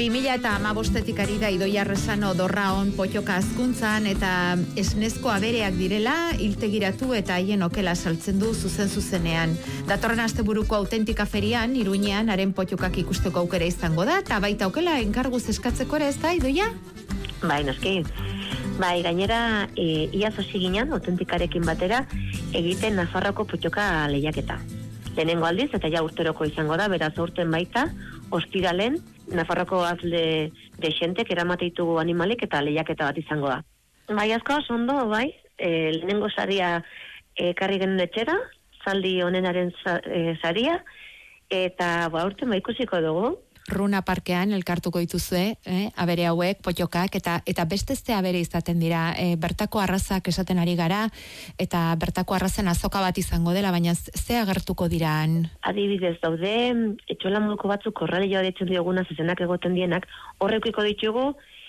2015 ari da Idoia Rezano Dorraon pottoka azkuntzan eta esnezko abereak direla hiltegiratu eta haien okela saltzen du zuzenean. Datorren asteburuko autentika ferian, Iruñean, haren pottokak ikusteko aukera izango da, eta baita okela enkarguz eskatzeko ere ez da, Idoia? Bai, noski. Bai, gainera, iaz hasi ginen, autentikarekin batera, egiten Nafarroko pottoka lehiaketa. Lehenengo aldiz, eta ja urteroko izango da, beraz urten baita, ostiralen, Nafarroko azle dexentek eramate ditugu animalik eta lehiaketa bat izango da. Bai, asko, ondo, bai, lehenengo saria ekarri genuen etxera, zaldi honenaren saria, eta urten ikusiko dugu. Runa parkean elkartuko dituzue, abere hauek, pottokak, eta beste abere izaten dira, bertako arrazak esaten ari gara, eta bertako arrazen azoka bat izango dela, baina ze agertuko diraan? Adibidez daude, etxola moduko batzuk korralioa ditzen dioguna zezenak egoten dienak, horrekiko ditugu,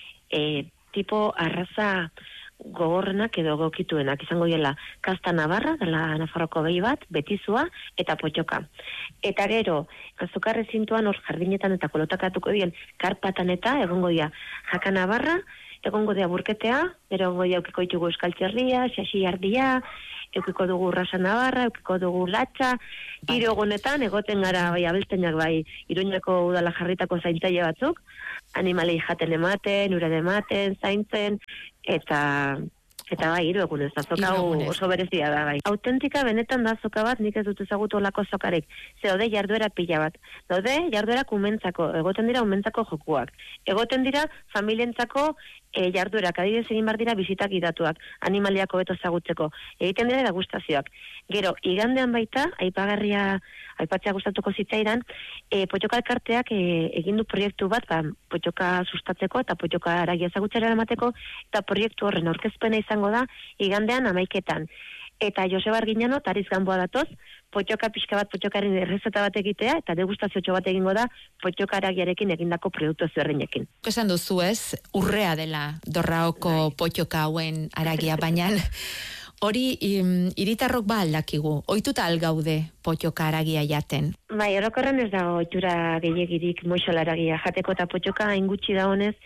tipo arraza gogorrenak edo gokituenak izango diela kasta nabarra, dela Nafarroko behi bat, betizua eta pottoka. Eta gero, azokarre zintuan hor jardinetan eta kolotakatuko dien karpatan eta egongo dia jaka nabarra, egongo dia burketea, gero egongo dia eukiko ditugu euskal txerria, xaxi jardia, eukiko dugu rasa nabarra, eukiko dugu latxa, hiru egunetan egoten gara bai abeltzainak bai Iruñeko udala jarritako zaintzaile batzuk, animalei jaten ematen, uran ematen, zaintzen, eta bai, 3 egunez, azoka oso berezia da, bai. Autentika benetan da azoka bat, nik ez dut ezagutu olako azokarek. Ze daude jarduera pila bat. Daude jarduerak umentzako, egoten dira umentzako jokuak. Egoten dira familientzako jarduerak, adibidez egin bar dira bisitak idatuak, animaliak hobeto ezagutzeko. Egiten dira degustazioak. Gero, igandean baita, aipatzea gustatuko zitzaidan, pottoka elkarteak egin du proiektu bat, pottoka sustatzeko eta pottoka aragia ezagutzera emateko, eta proiektu horren aurkezpena izango da, igandean 11:00. Eta Joseba Arginano, Tariz Gamboa datoz, pottoka pixka bat, pottokaren errezeta bat egitea, eta degustaziotxo bat egingo da, pottoka aragiarekin egindako produktu ezberdinekin. Esan duzu ez, urrea dela Dorraoko pottoka hauen aragia, baina hori hiritarrok aldakigu, ohituta algaude pottoka aragia jaten. Bai, orokorren ez dago ohitura gehiegirik moixola aragia jateko eta pottoka hain gutxi dagoenez,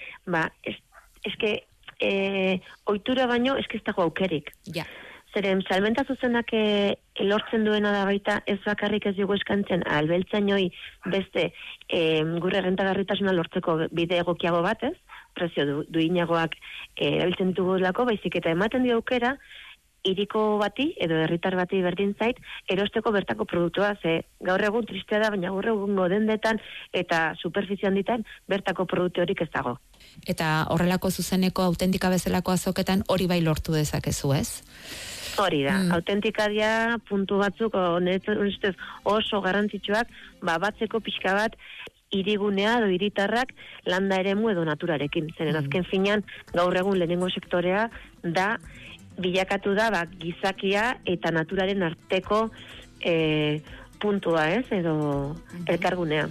eske ohitura baino eske ez dago aukerik. Ja. Zeren, salmenta zuzenak lortzen duena da baita ez bakarrik ez dugu eskantzen albeltzainoi beste gure errentagarritasuna lortzeko bide egokiago bat, ez? Prezio duinagoak erabiltzen ditugulako, baizik eta ematen dio aukera hiriko bati edo herritar bati berdin zait erosteko bertako produktua, ze gaur egun tristea da, baina gaur egungo dendetan eta superfizie handitan bertako produktu horik ez dago. Eta horrelako zuzeneko autentika bezalako azoketan hori bai lortu dezakezu, ez? Hori da, autentikadia puntu batzuk ustez oso garrantzitsuak, batzeko pixka bat hirigunea edo hiritarrak landa eremu edo naturarekin. Zeren azken finean gaur egun lehenengo sektorea da bilakatu da gizakia eta naturaren arteko puntua, ez, edo elkargunea.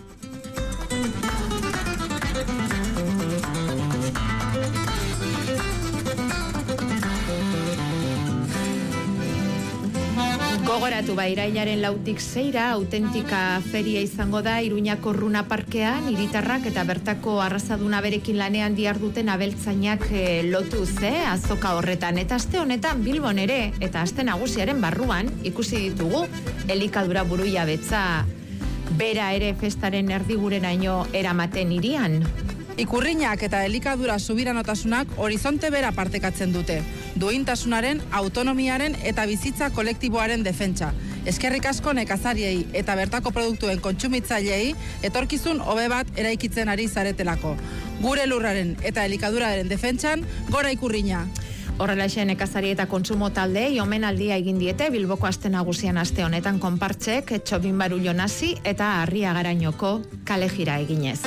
Gogoratu irailaren 4tik 6 autentika feria izango da Iruñako Runa parkean, hiritarrak eta bertako arrazaduna berekin lanean diharduten abeltzainak lotuz, azoka horretan. Eta aste honetan Bilbon ere, eta aste nagusiaren barruan, ikusi ditugu, elikadura buruia betza bera ere festaren erdigurenaino eramaten hirian. Ikurriñak eta elikadura subiranotasunak horizonte bera partekatzen dute. Duintasunaren, autonomiaren eta bizitza kolektiboaren defentsa. Eskerrik asko nekazariei eta bertako produktuen kontsumitzaileei etorkizun hobe bat eraikitzen ari zaretelako. Gure lurraren eta elikaduraren defentsan, gora Ikurriña! Horrelaxe nekazari eta kontsumo taldeei omenaldia egin diete Bilboko aste nagusian aste honetan konpartzek Txobin Barullo nasi eta Arriagarainoko kale jira eginez.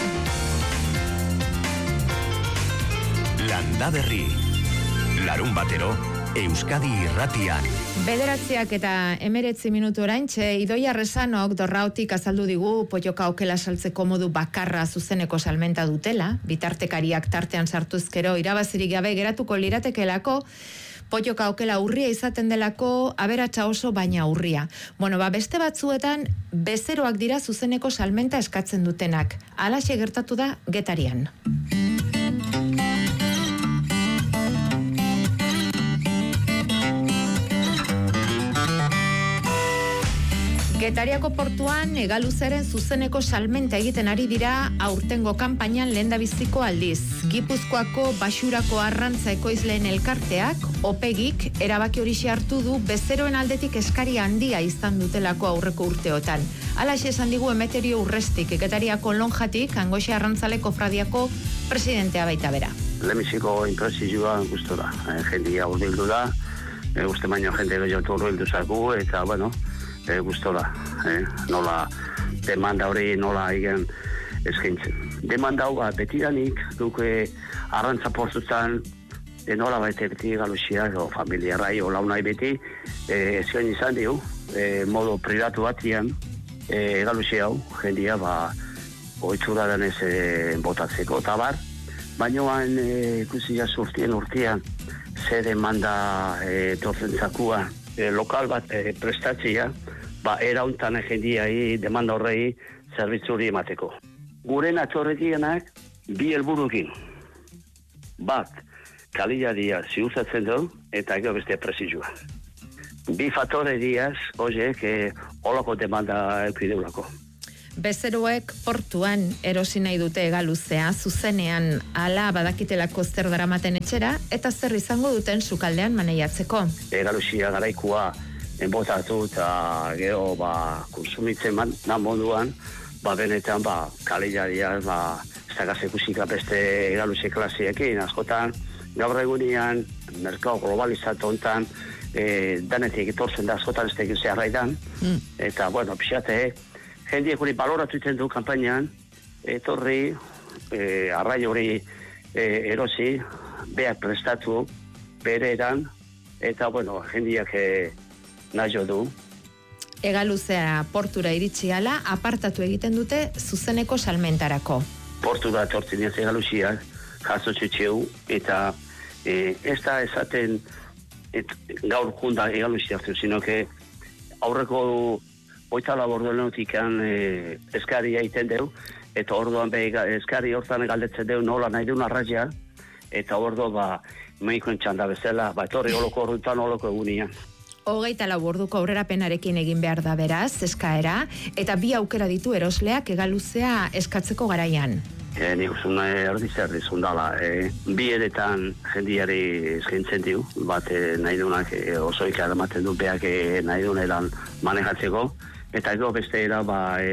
Landaberri, larun batero, Euskadi Irratian. 9:19 oraintxe, Idoia Rezanok Dorraotik azaldu digu pottoka okela saltzeko modu bakarra zuzeneko salmenta dutela, bitartekariak tartean sartuzkero irabazirik gabe geratuko liratekelako, Pottoka okela urria izaten delako, aberatsa oso baina urria. Bueno, beste batzuetan, bezeroak dira zuzeneko salmenta eskatzen dutenak. Halaxe gertatu da Getarian. Getariako portuan Egaluzeren zuzeneko salmenta egiten ari dira aurtengo kanpainan lehendabiziko aldiz. Gipuzkoako Baxurako Arrantza Ekoizleen Elkarteak, OPEGik, erabaki horixe hartu du bezeroen aldetik eskari handia izan dutelako aurreko urteotan. Halaxe esan digu Emeterio Urrestik, Getariako Lonjatik, Angoxe Arrantzale Kofradiako presidentea baita bera. Lehenbiziko impresioa gustora. Jendia urbildu da, uste baino jende gehiago urbildu zaku, eta bueno, gustora, nola demanda hori nola egin eskaintzen. Demanda hau betidanik duke arrantza portutan nola baita beti Galusia o familiarrai o launai beti eskain izan dio modu privatu batian Galusia hau jendia oitzura denez botatzeko eta bar, bainoan ikusi jazurtien urtean ze demanda tortzen zakua lokal bat prestatzea, erauntan jendiai demanda horrei zerbitzuri emateko. Guren atzorretienak bi helburukin. Bat, kalitatea ziurtatzen du eta gero beste prezioa. Bi faktore diaz, horiek holako demanda eukideulako. Bezeroek portuan erosi nahi dute Egaluzea, zuzenean ala badakitelako zer daramaten etxera, eta zer izango duten sukaldean maneiatzeko. Egalusia garaikua enbotatu eta gero konsumitzen moduan, benetan kalitatea ez da gazekusika beste Egalusia klasiekin, askotan gaur egunean merkatu globalizatu hontan danetik etortzen da askotan ez tekin zeharraidan, eta bueno, pixate, jendiek hori baloratu iten du kanpainan, etorri, arrai hori erosi, behar prestatu, bere eran, eta bueno, jendiak nahi du. Egaluzea portura iritsi ala, apartatu egiten dute zuzeneko salmentarako. Portura etortzen ez Egalusiak, jaso txutxeu, eta ez da esaten gaur junda Egalusia hartu, sino que aurreko Oitala borduenotik eskari egiten deu, eta orduan eskari hortan galdetzen deu nola nahi deun arraia, eta orduan meikoen txanda bezala, etorri holoko horretan holoko egunean. 24 orduko aurrerapenarekin egin behar da beraz, eskaera, eta bi aukera ditu erosleak Egaluzea eskatzeko garaian. Nik usun erdi zundala. Bi eretan jendiari eskaintzen diu, bat nahi duenak osoik adamaten du beak nahi duenelan manejatzeko, eta gero beste era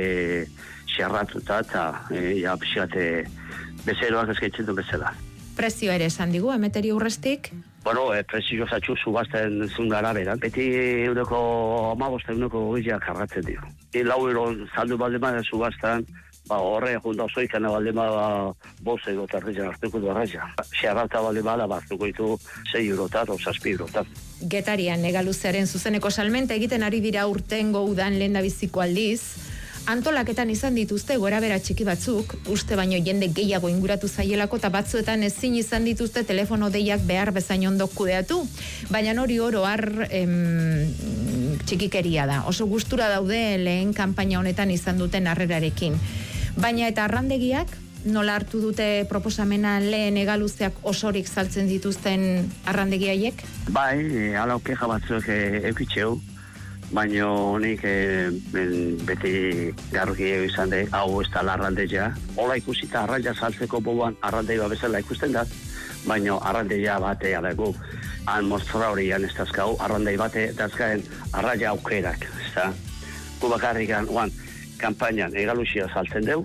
xerratuta eta pixate bezeroak eskaintzen du bezala. Prezio ere esan digu, Emeterio Urrestik? Bueno, prezio zatxu subazten zundara bera. Beti euneko 15 euneko gizia karratzen dio. Lau eron zaldu baldema subaztan, horre junta osoikana baldema boze edo tarrizan hartuko du arraia. Xerrata baldema da hartuko ditu 6 eurotat o 7 eurotat. Getarian Egaluzearen zuzeneko salmenta egiten ari dira urtengo udan lehendabiziko aldiz. Antolaketan izan dituzte gorabera txiki batzuk, uste baino jende gehiago inguratu zaielako eta batzuetan ezin izan dituzte telefono deiak behar bezain ondo kudeatu. Baina hori oro har txikikeria da. Oso gustura daude lehen kanpaina honetan izan duten harrerarekin. Baina eta arrandegiak nola hartu dute proposamena lehen Egaluzeak osorik saltzen dituzten arrandegiaiek? Bai, ala okeja batzuek eukitxeu. Baina honik beti garruki izan de, hau ez da arrandeia. Hola ikusita arraia saltzeko boan arrandeia bezala ikusten da, baina arrandeia bate alego. Han mostra horian ez dazkau, arrandei bate dazkaen arraia aukerak. Gu bakarrikan, kampainan Egalusia saltzen deu,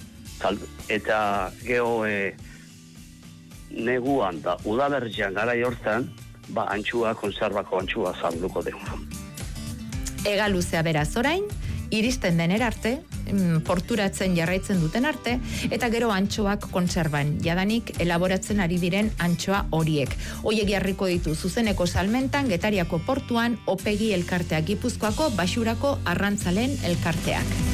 eta geho neguan da udaberrian gara hortan, antxua, konservako antxua salduko deu. Egaluzea beraz orain, iristen denera arte, porturatzen jarraitzen duten arte, eta gero antxoak kontserban, jadanik elaboratzen ari diren antxoa horiek. Hoiek jarriko ditu zuzeneko salmentan, Getariako portuan, OPEGi elkarteak, Gipuzkoako Baxurako Arrantzalen elkarteak.